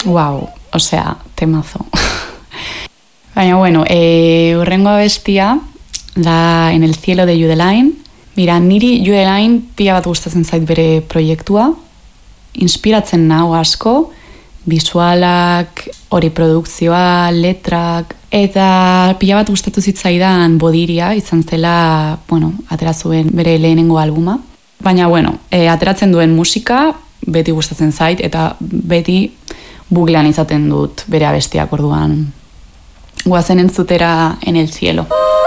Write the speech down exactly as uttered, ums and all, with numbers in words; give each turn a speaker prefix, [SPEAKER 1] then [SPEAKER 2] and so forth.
[SPEAKER 1] Wow, osea, temazo. Baina, bueno, e, urrengo abestia da En el cielo de Judelaine. Mira, niri Judelaine pila bat gustatzen zait bere proiektua. Inspiratzen nau asko, bisualak, hori produkzioa, letrak, eta pila bat gustatu zitzaidan Bodiria, izan zela, bueno, atera zuen bere lehenengo albuma. Baina, bueno, e, ateratzen duen musika beti gustatzen zait, eta beti buglean izaten dut bere abestiak orduan. Guazen entzutera En el cielo.